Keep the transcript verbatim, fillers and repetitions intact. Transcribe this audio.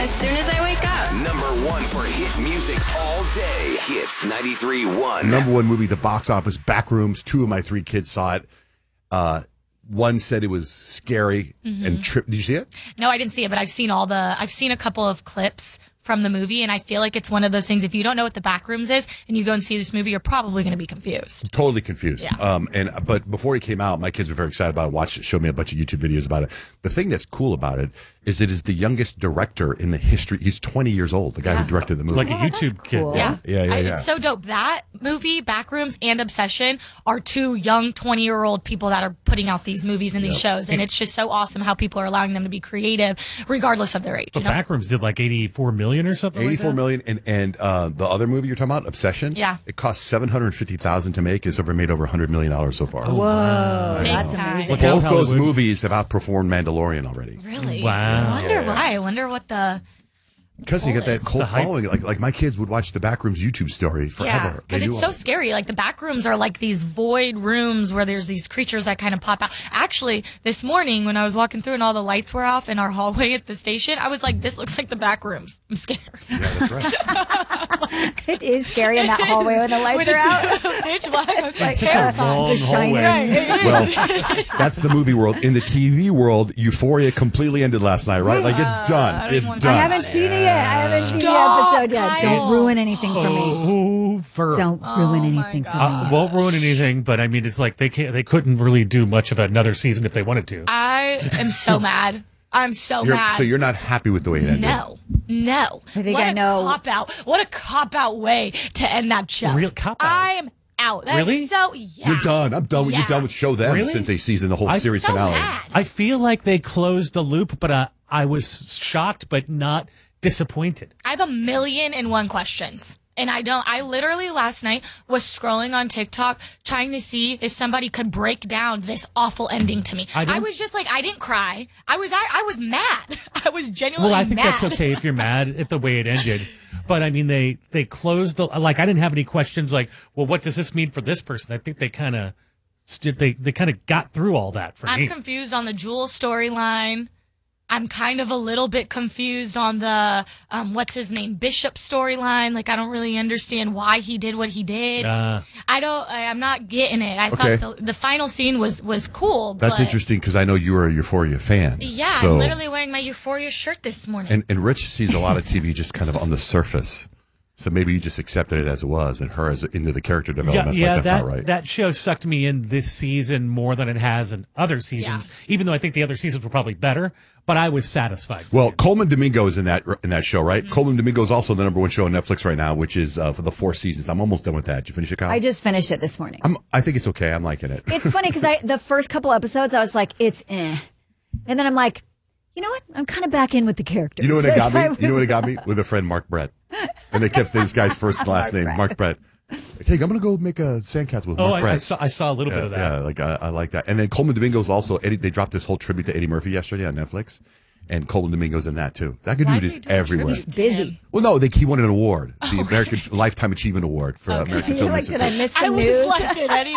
as soon as I wake up. Number one for hit music all day. Hits ninety-three point one. Number one movie, the box office, Backrooms. Two of my three kids saw it. Uh, one said it was scary mm-hmm. and tripped. Did you see it? No, I didn't see it, but I've seen all the, I've seen a couple of clips from the movie, and I feel like it's one of those things, if you don't know what the Backrooms is and you go and see this movie, you're probably going to be confused. Totally confused. Yeah. Um, and But before it came out, my kids were very excited about it, watched it, showed me a bunch of YouTube videos about it. The thing that's cool about it is it is the youngest director in the history. He's twenty years old, the guy yeah. who directed the movie. Like a YouTube kid. Cool. Yeah. Yeah, yeah, I, yeah. It's so dope. That movie, Backrooms and Obsession, are two young twenty-year-old people that are putting out these movies and these yep. shows, and it's just so awesome how people are allowing them to be creative regardless of their age. But you know? Backrooms did like eighty-four million or something eighty-four like that? million, and and uh, the other movie you're talking about, Obsession, yeah, it cost seven hundred fifty thousand to make. It's over made over one hundred million dollars so far. Whoa, wow. that's amazing. Both those movies have outperformed Mandalorian already. Really? Wow. I wonder yeah. why. I wonder what the... Because you got that cult following. Like like my kids would watch the Backrooms YouTube story forever. Yeah, because it's so scary. Like the Backrooms are like these void rooms where there's these creatures that kind of pop out. Actually, this morning when I was walking through and all the lights were off in our hallway at the station, I was like, this looks like the Backrooms. I'm scared. Yeah, that's right. It is scary in that hallway when the lights when are out. Pitch black. It's like such a long The Shining. hallway. Well, that's the movie world. In the T V world, Euphoria completely ended last night, right? Like it's done. It's done. I haven't seen it yet. I haven't seen Stop, the episode yet. Don't Kyle. ruin anything for me. Over. Don't ruin anything for me. Uh, won't ruin anything, but I mean, it's like they can't. They couldn't really do much of another season if they wanted to. I am so mad. I'm so You're, mad. so you're not happy with the way it ended? No, no. I think what I a know. Cop out. What a cop out way to end that show. Real cop out. I am out. That's Really? so yeah. You're done. I'm done. Yeah. You're done with show them Really? since they seasoned the whole I- series so finale. mad. I feel like they closed the loop, but uh, I was shocked, but not disappointed. I have a million and one questions. And I don't, I literally last night was scrolling on TikTok trying to see if somebody could break down this awful ending to me. I I, don't- was just like, I didn't cry. I was, I, I was mad. I was genuinely Well, I think mad. that's okay if you're mad at the way it ended. But I mean, they they closed the like. I didn't have any questions like, well, what does this mean for this person? I think they kind of they they kind of got through all that for I'm me. confused on the Jewel storyline. I'm kind of a little bit confused on the, um, what's his name, Bishop storyline. Like, I don't really understand why he did what he did. Uh, I don't, I, I'm not getting it. I Okay. thought the, the final scene was, was cool. That's but interesting because I know you are a Euphoria fan. Yeah, so, I'm literally wearing my Euphoria shirt this morning. And, and Rich sees a lot of T V just kind of on the surface. So maybe you just accepted it as it was, and her as into the character yeah, development. yeah, like, that's that not right. that show sucked me in this season more than it has in other seasons. Even though I think the other seasons were probably better, but I was satisfied. Well, Coleman Domingo is in that in that show, right? Mm-hmm. Coleman Domingo is also the number one show on Netflix right now, which is uh, for the four seasons. I'm almost done with that. Did you finish it, Kyle? I just finished it this morning. I'm, I think it's okay. I'm liking it. It's funny because I the first couple episodes I was like, it's eh, and then I'm like, you know what? I'm kind of back in with the characters. You know what it got me? You know what it got me? With a friend, Mark Brett. And they kept this guy's first and last name, Mark Brett. Like, hey, I'm going to go make a sandcastle with oh, Mark I, Brett. I saw I saw a little yeah, bit of that. Yeah, like I, I like that. And then Coleman Domingo's also, Eddie, they dropped this whole tribute to Eddie Murphy yesterday on Netflix. And Coleman Domingo's in that too. That good Why dude did is they do a everywhere. tribute He's busy. Well, no, they, he won an award, the American Lifetime Achievement Award for Okay. American You're Film like, did Institute. I miss I some was news? like, did Eddie